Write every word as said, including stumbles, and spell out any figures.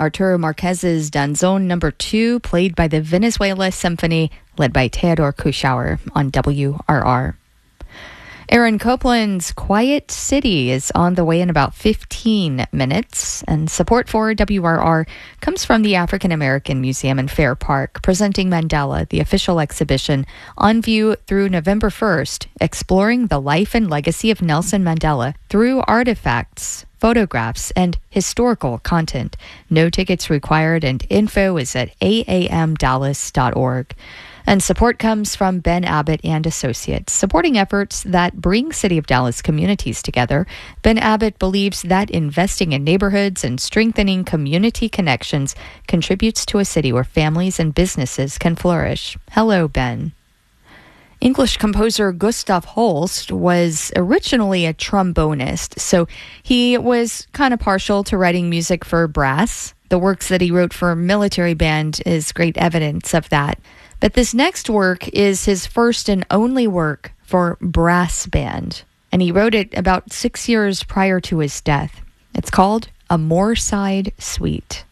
Arturo Marquez's Danzón Number Two, played by the Venezuela Symphony, led by Theodore Kuschauer on W R R. Aaron Copland's Quiet City is on the way in about fifteen minutes, and support for W R R comes from the African American Museum in Fair Park, presenting Mandela, the official exhibition, on view through November first, exploring the life and legacy of Nelson Mandela through artifacts, photographs, and historical content. No tickets required, and info is at a a m dallas dot org. And support comes from Ben Abbott and Associates, supporting efforts that bring City of Dallas communities together. Ben Abbott believes that investing in neighborhoods and strengthening community connections contributes to a city where families and businesses can flourish. Hello, Ben. English composer Gustav Holst was originally a trombonist, so he was kind of partial to writing music for brass. The works that he wrote for military band is great evidence of that. But this next work is his first and only work for brass band, and he wrote it about six years prior to his death. It's called A Moorside Suite.